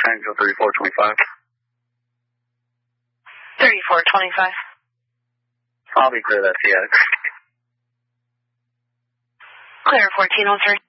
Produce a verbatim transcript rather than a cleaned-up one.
Tango thirty-four twenty-five. thirty-four twenty-five. I'll be clear that T X. Clear fourteen oh three.